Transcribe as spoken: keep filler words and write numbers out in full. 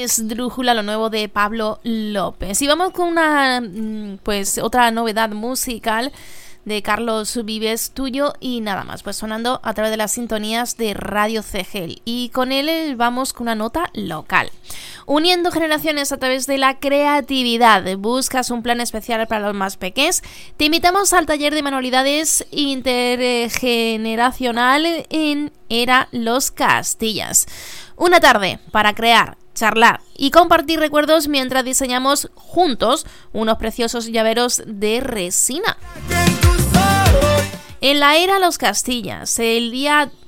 Esdrújula, lo nuevo de Pablo López. Y vamos con una, pues, otra novedad musical de Carlos Vives, Tuyo y Nada Más, pues sonando a través de las sintonías de Radio C G L. Y con él vamos con una nota local. Uniendo generaciones a través de la creatividad. ¿Buscas un plan especial para los más pequeños? Te invitamos al taller de manualidades intergeneracional en Era Los Castillas. Una tarde para crear, charlar y compartir recuerdos mientras diseñamos juntos unos preciosos llaveros de resina. En la Era Los Castillas, el día